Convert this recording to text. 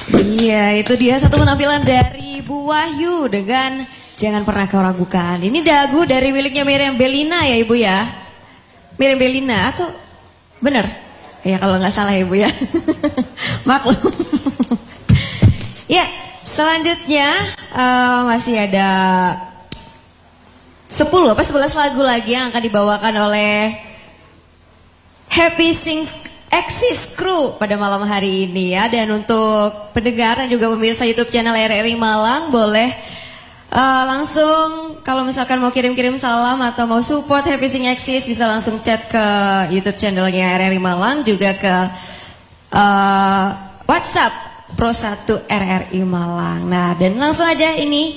Iya, itu dia satu penampilan dari Bu Wahyu dengan Jangan Pernah Kau Ragukan. Ini dagu dari miliknya Miriam Bellina ya Ibu ya? Miriam Bellina atau bener? Ya kalau nggak salah Ibu ya. Maklum. Ya, selanjutnya masih ada 10 apa 11 lagu lagi yang akan dibawakan oleh Happy Sings Exis Crew pada malam hari ini ya. Dan untuk pendengar dan juga pemirsa YouTube channel RRI Malang, boleh langsung kalau misalkan mau kirim-kirim salam atau mau support Happy Sings Exis, bisa langsung chat ke YouTube channelnya RRI Malang, juga ke WhatsApp Pro 1 RRI Malang. Nah, dan langsung aja ini